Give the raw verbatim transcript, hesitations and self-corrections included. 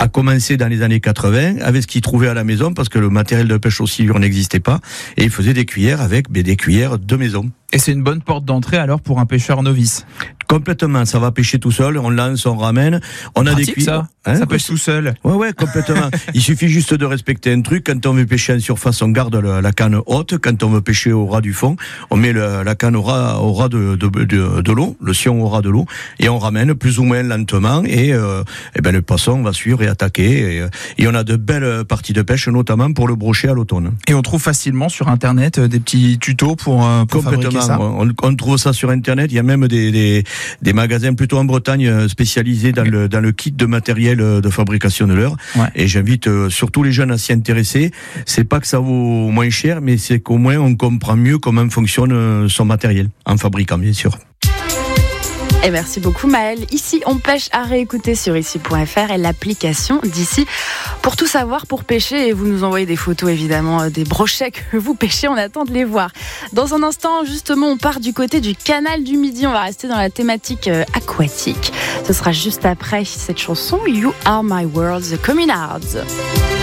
a commencé dans les années quatre-vingts avec ce qu'il trouvait à la maison parce que le matériel de pêche au silure n'existait pas et il faisait des cuillères avec ben, des cuillères de maison. Et c'est une bonne porte d'entrée alors pour un pêcheur novice. Complètement, ça va pêcher tout seul, on lance, on ramène, on a des cuillères. Ça, hein, ça pêche tout seul. Ouais, ouais, complètement. Il suffit juste de respecter un truc. Quand on veut pêcher en surface, on garde la, la canne haute. Quand on veut pêcher au ras du fond, on met le, la canne au ras, au ras de, de, de, de l'eau, le sion au ras de l'eau, et on ramène plus ou moins lentement. Et, euh, et ben le poisson va suivre et attaquer. Et, et on a de belles parties de pêche, notamment pour le brochet à l'automne. Et on trouve facilement sur Internet des petits tutos pour, pour fabriquer ça. On, on trouve ça sur Internet. Il y a même des, des, des magasins plutôt en Bretagne spécialisés dans le, dans le kit de matériel de fabrication de leurre. Ouais. Et j'invite euh, surtout les jeunes à s'y intéresser. C'est pas que ça vaut moins cher, mais c'est qu'au moins on comprend mieux comment fonctionne euh, son matériel, en fabriquant bien sûr. Et merci beaucoup Maël. Ici on pêche à réécouter sur ici point f r et l'application d'ici. Pour tout savoir, pour pêcher, et vous nous envoyez des photos évidemment des brochets que vous pêchez, on attend de les voir. Dans un instant, justement, on part du côté du canal du Midi, on va rester dans la thématique euh, aquatique. Ce sera juste après cette chanson You Are My World, The Communards.